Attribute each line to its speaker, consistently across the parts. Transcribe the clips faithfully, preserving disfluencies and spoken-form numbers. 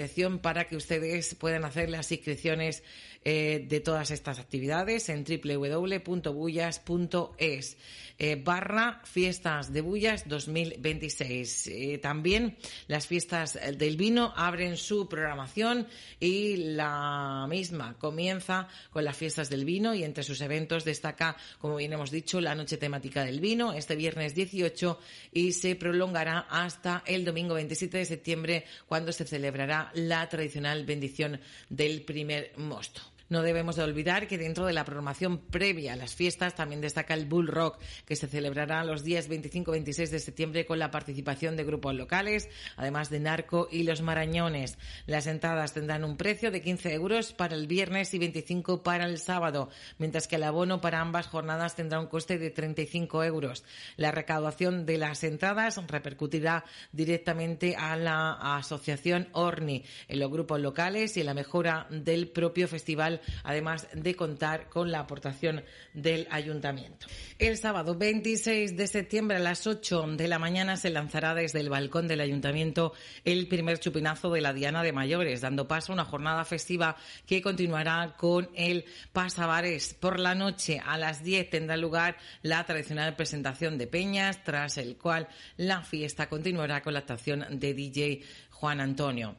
Speaker 1: dirección para que ustedes puedan hacer las inscripciones eh, de todas estas actividades en doble u doble u doble u punto bullas punto es eh, barra fiestas de Bullas dos mil veintiséis. Eh, también las fiestas del vino abren su programación y la misma comienza con las fiestas del vino, y entre sus eventos destaca, como bien hemos dicho, la noche temática del vino este viernes dieciocho y se prolongará hasta el domingo veintisiete de septiembre, cuando se celebrará la tradicional bendición del primer mosto. No debemos de olvidar que dentro de la programación previa a las fiestas también destaca el Bull Rock, que se celebrará los días veinticinco y veintiséis de septiembre con la participación de grupos locales, además de Narco y Los Marañones. Las entradas tendrán un precio de quince euros para el viernes y veinticinco para el sábado, mientras que el abono para ambas jornadas tendrá un coste de treinta y cinco euros. La recaudación de las entradas repercutirá directamente a la asociación Orni, en los grupos locales y en la mejora del propio festival, además de contar con la aportación del ayuntamiento. El sábado veintiséis de septiembre a las ocho de la mañana se lanzará desde el balcón del ayuntamiento el primer chupinazo de la Diana de Mayores, dando paso a una jornada festiva que continuará con el pasabares. Por la noche a las diez tendrá lugar la tradicional presentación de peñas, tras el cual la fiesta continuará con la actuación de D J Juan Antonio.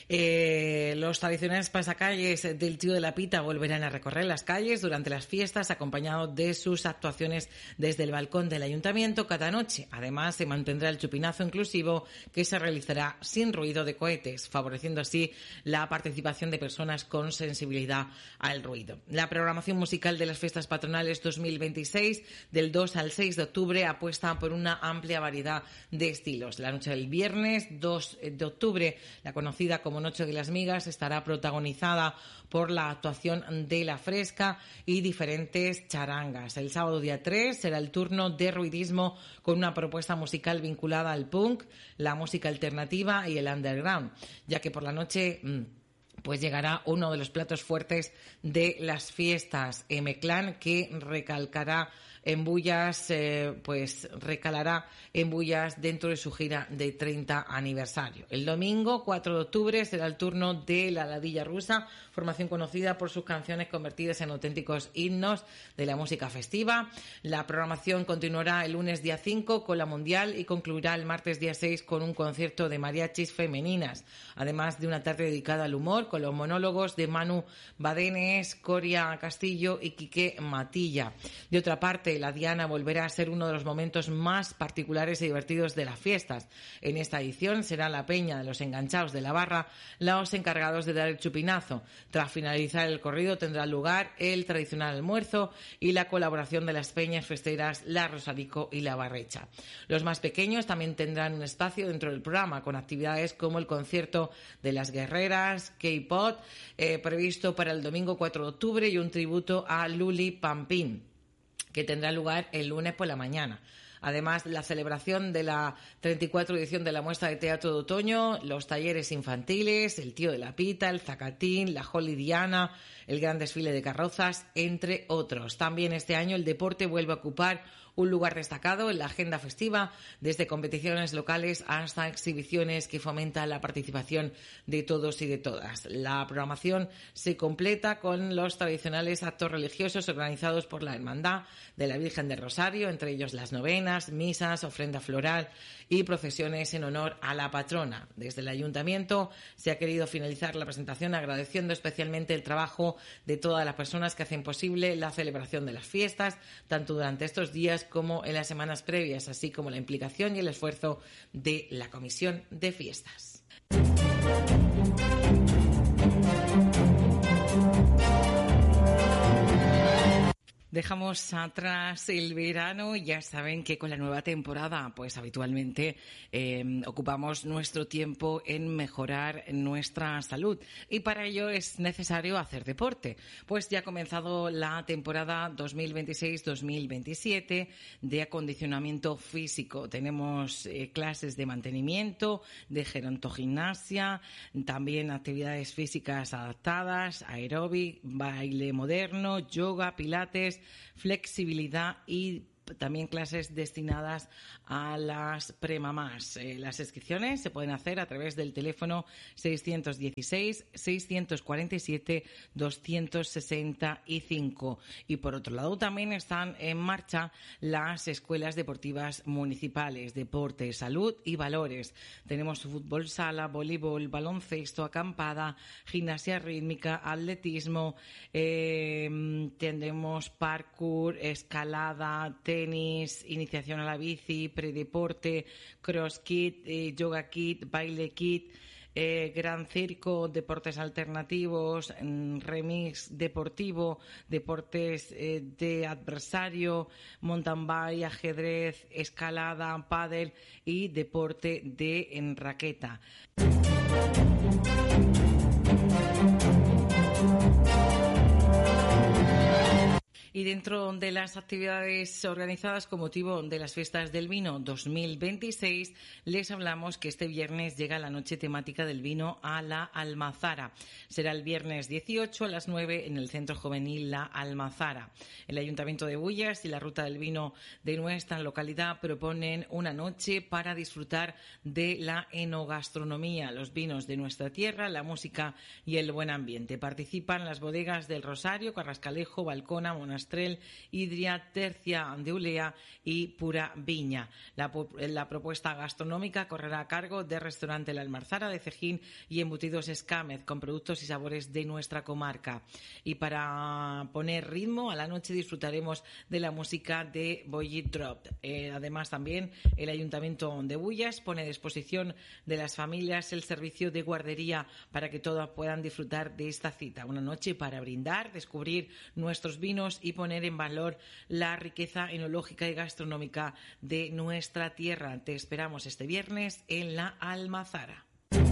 Speaker 1: Eh, los tradicionales pasacalles del Tío de la Pita volverán a recorrer las calles durante las fiestas, acompañados de sus actuaciones desde el balcón del ayuntamiento cada noche. Además, se mantendrá el chupinazo inclusivo, que se realizará sin ruido de cohetes, favoreciendo así la participación de personas con sensibilidad al ruido. La programación musical de las fiestas patronales dos mil veintiséis, del dos al seis de octubre, apuesta por una amplia variedad de estilos. La noche del viernes dos de octubre, la conocida como Noche de las Migas, estará protagonizada por la actuación de La Fresca y diferentes charangas. El sábado día tres será el turno de ruidismo, con una propuesta musical vinculada al punk, la música alternativa y el underground, ya que por la noche pues llegará uno de los platos fuertes de las fiestas, M-Clan, que recalcará en Bullas, eh, pues recalará en Bullas dentro de su gira de treinta aniversario. El domingo cuatro de octubre será el turno de La Ladilla Rusa, formación conocida por sus canciones convertidas en auténticos himnos de la música festiva. La programación continuará el lunes día cinco con la Mundial y concluirá el martes día seis con un concierto de mariachis femeninas, además de una tarde dedicada al humor con los monólogos de Manu Badenes, Coria Castillo y Quique Matilla. De otra parte, la Diana volverá a ser uno de los momentos más particulares y divertidos de las fiestas. En esta edición será la peña de los enganchados de la barra los encargados de dar el chupinazo. Tras finalizar el corrido tendrá lugar el tradicional almuerzo y la colaboración de las peñas festeras La Rosarico y La Barrecha. Los más pequeños también tendrán un espacio dentro del programa, con actividades como el concierto de las guerreras, K-Pop, eh, previsto para el domingo cuatro de octubre, y un tributo a Luli Pampín, que tendrá lugar el lunes por la mañana. Además, la celebración de la treinta y cuatro edición de la muestra de teatro de otoño, los talleres infantiles, el Tío de la Pita, el Zacatín, la Holly Diana, el gran desfile de carrozas, entre otros. También este año el deporte vuelve a ocupar un lugar destacado en la agenda festiva, desde competiciones locales hasta exhibiciones que fomentan la participación de todos y de todas. La programación se completa con los tradicionales actos religiosos organizados por la Hermandad de la Virgen del Rosario, entre ellos las novenas, misas, ofrenda floral y procesiones en honor a la patrona. Desde el Ayuntamiento se ha querido finalizar la presentación agradeciendo especialmente el trabajo de todas las personas que hacen posible la celebración de las fiestas, tanto durante estos días como en las semanas previas, así como la implicación y el esfuerzo de la Comisión de Fiestas. Dejamos atrás el verano. Ya saben que con la nueva temporada, pues habitualmente eh, ocupamos nuestro tiempo en mejorar nuestra salud, y para ello es necesario hacer deporte. Pues ya ha comenzado la temporada dos mil veintiséis dos mil veintisiete de acondicionamiento físico. Tenemos eh, clases de mantenimiento, de gerontogimnasia, también actividades físicas adaptadas, aeróbic, baile moderno, yoga, pilates, flexibilidad y también clases destinadas a las premamás. Eh, las inscripciones se pueden hacer a través del teléfono seiscientos dieciséis, seiscientos cuarenta y siete, doscientos sesenta y cinco. Y por otro lado también están en marcha las escuelas deportivas municipales, deporte, salud y valores. Tenemos fútbol sala, voleibol, baloncesto, acampada, gimnasia rítmica, atletismo, eh, tendremos parkour, escalada, tenis, iniciación a la bici, predeporte, cross kit, eh, yoga kit, baile kit, eh, gran circo, deportes alternativos, remix deportivo, deportes eh, de adversario, mountain bike, ajedrez, escalada, pádel y deporte de en raqueta. Y dentro de las actividades organizadas con motivo de las Fiestas del Vino dos mil veintiséis, les hablamos que este viernes llega la noche temática del vino a la Almazara. Será el viernes dieciocho a las nueve en el Centro Juvenil La Almazara. El Ayuntamiento de Bullas y la Ruta del Vino de nuestra localidad proponen una noche para disfrutar de la enogastronomía, los vinos de nuestra tierra, la música y el buen ambiente. Participan las bodegas del Rosario, Carrascalejo, Balcona, Monasterio, Idria, Tercia de Ulea y Pura Viña. La, la propuesta gastronómica correrá a cargo del restaurante La Almazara de Cejín y Embutidos Escámez, con productos y sabores de nuestra comarca. Y para poner ritmo a la noche disfrutaremos de la música de Boyit Drop. Eh, además, también el Ayuntamiento de Bullas pone a disposición de las familias el servicio de guardería para que todas puedan disfrutar de esta cita. Una noche para brindar, descubrir nuestros vinos y poner en valor la riqueza enológica y gastronómica de nuestra tierra. Te esperamos este viernes en la Almazara.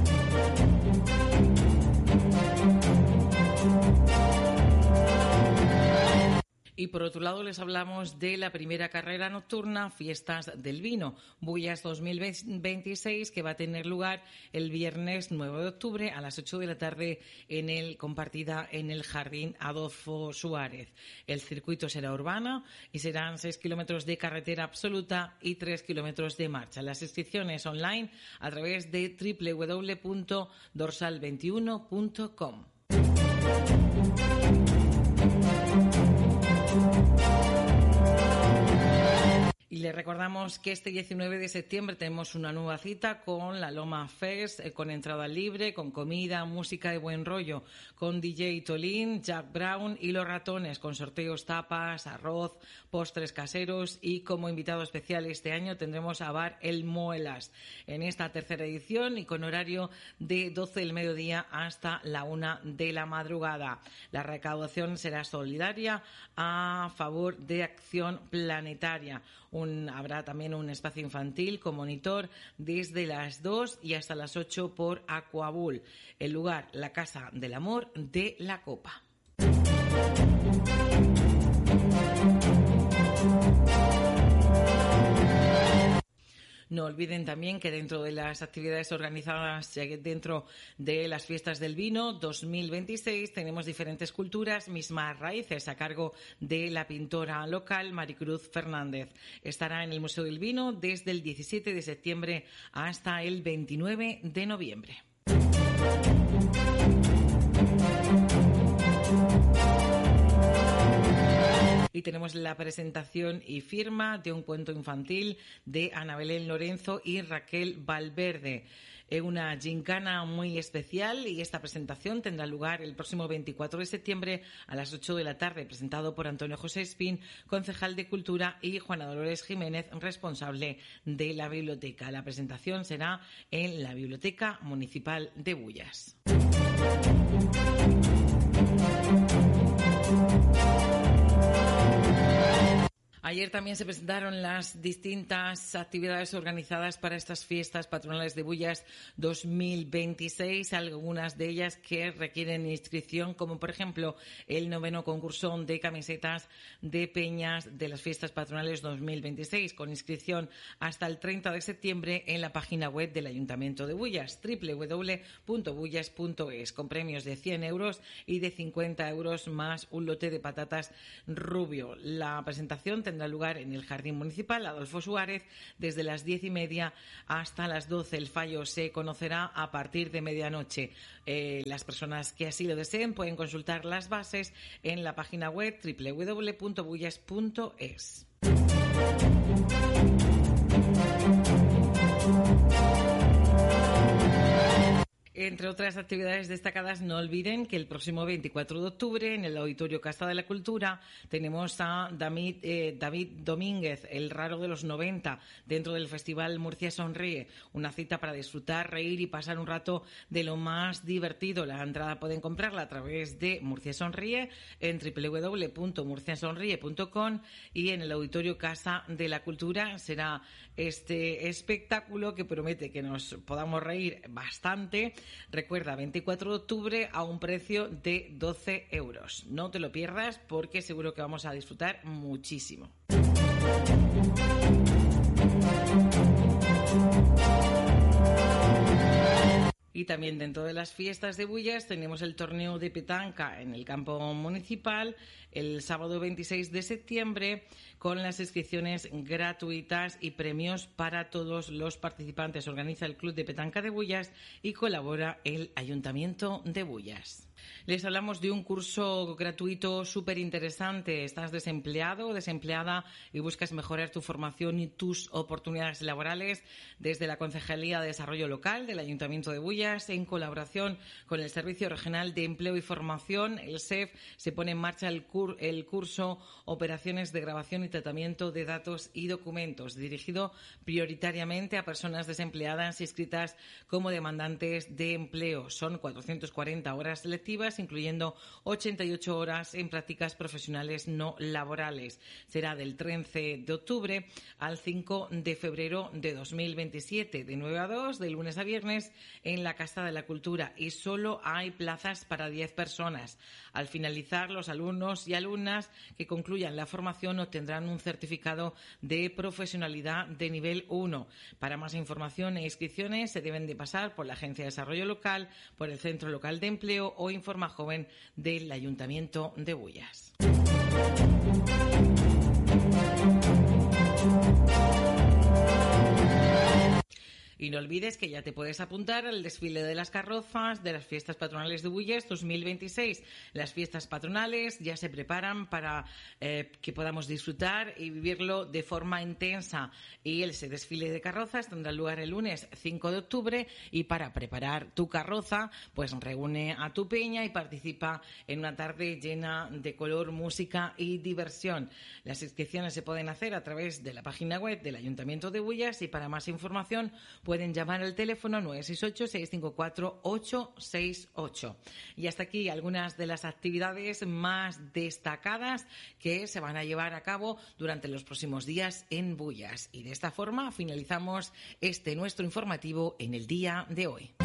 Speaker 1: Y por otro lado les hablamos de la primera carrera nocturna Fiestas del Vino, Bullas dos mil veintiséis, que va a tener lugar el viernes nueve de octubre a las ocho de la tarde en el compartida en el Jardín Adolfo Suárez. El circuito será urbano y serán seis kilómetros de carretera absoluta y tres kilómetros de marcha. Las inscripciones online a través de doble u doble u doble u punto dorsal veintiuno punto com. Y les recordamos que este diecinueve de septiembre tenemos una nueva cita con la Loma Fest, eh, con entrada libre, con comida, música y buen rollo, con D J Tolín, Jack Brown y Los Ratones, con sorteos, tapas, arroz, postres caseros y como invitado especial este año tendremos a Bar El Muelas en esta tercera edición y con horario de doce del mediodía hasta la una de la madrugada. La recaudación será solidaria a favor de Acción Planetaria. Un, habrá también un espacio infantil con monitor desde las dos y hasta las ocho por Aquabull. El lugar, la Casa del Amor de la Copa. No olviden también que dentro de las actividades organizadas dentro de las Fiestas del Vino dos mil veintiséis tenemos diferentes culturas, mismas raíces, a cargo de la pintora local Maricruz Fernández. Estará en el Museo del Vino desde el diecisiete de septiembre hasta el veintinueve de noviembre. Y tenemos la presentación y firma de un cuento infantil de Ana Belén Lorenzo y Raquel Valverde. Es una gincana muy especial y esta presentación tendrá lugar el próximo veinticuatro de septiembre a las ocho de la tarde, presentado por Antonio José Espín, concejal de Cultura, y Juana Dolores Jiménez, responsable de la biblioteca. La presentación será en la Biblioteca Municipal de Bullas. Ayer también se presentaron las distintas actividades organizadas para estas fiestas patronales de Bullas dos mil veintiséis, algunas de ellas que requieren inscripción, como por ejemplo el noveno concurso de camisetas de peñas de las fiestas patronales dos mil veintiséis, con inscripción hasta el treinta de septiembre en la página web del Ayuntamiento de Bullas, doble u doble u doble u punto bullas punto es, con premios de cien euros y de cincuenta euros más un lote de patatas rubio. La presentación tendrá tendrá lugar en el Jardín Municipal Adolfo Suárez desde las diez y media hasta las doce. El fallo se conocerá a partir de medianoche. Eh, las personas que así lo deseen pueden consultar las bases en la página web doble u doble u doble u punto bullas punto es. Entre otras actividades destacadas, no olviden que el próximo veinticuatro de octubre en el Auditorio Casa de la Cultura tenemos a David, eh, David Domínguez, el raro de los noventa, dentro del Festival Murcia Sonríe. Una cita para disfrutar, reír y pasar un rato de lo más divertido. La entrada pueden comprarla a través de Murcia Sonríe en doble u doble u doble u punto murcia sonríe punto com y en el Auditorio Casa de la Cultura será este espectáculo que promete que nos podamos reír bastante. Recuerda, veinticuatro de octubre a un precio de doce euros. No te lo pierdas porque seguro que vamos a disfrutar muchísimo. Y también dentro de las fiestas de Bullas tenemos el torneo de petanca en el campo municipal el sábado veintiséis de septiembre con las inscripciones gratuitas y premios para todos los participantes. Organiza el Club de Petanca de Bullas y colabora el Ayuntamiento de Bullas. Les hablamos de un curso gratuito súper interesante. ¿Estás desempleado o desempleada y buscas mejorar tu formación y tus oportunidades laborales? Desde la Concejalía de Desarrollo Local del Ayuntamiento de Bullas, en colaboración con el Servicio Regional de Empleo y Formación, el S E F, se pone en marcha el, cur- el curso Operaciones de Grabación y Tratamiento de Datos y Documentos, dirigido prioritariamente a personas desempleadas inscritas como demandantes de empleo. Son cuatrocientas cuarenta horas lectivas, incluyendo ochenta y ocho horas en prácticas profesionales no laborales. Será del trece de octubre al cinco de febrero de dos mil veintisiete, de nueve a dos, de lunes a viernes, en la Casa de la Cultura, y solo hay plazas para diez personas. Al finalizar, los alumnos y alumnas que concluyan la formación obtendrán un certificado de profesionalidad de nivel uno. Para más información e inscripciones se deben de pasar por la Agencia de Desarrollo Local, por el Centro Local de Empleo o Informa Joven del Ayuntamiento de Bullas. Y no olvides que ya te puedes apuntar al desfile de las carrozas de las fiestas patronales de Bullas dos mil veintiséis. Las fiestas patronales ya se preparan para eh, que podamos disfrutar y vivirlo de forma intensa. Y ese desfile de carrozas tendrá lugar el lunes cinco de octubre y para preparar tu carroza, pues reúne a tu peña y participa en una tarde llena de color, música y diversión. Las inscripciones se pueden hacer a través de la página web del Ayuntamiento de Bullas y para más información pueden llamar al teléfono nueve seis ocho, seis cinco cuatro, ocho seis ocho. Y hasta aquí algunas de las actividades más destacadas que se van a llevar a cabo durante los próximos días en Bullas. Y de esta forma finalizamos este nuestro informativo en el día de hoy.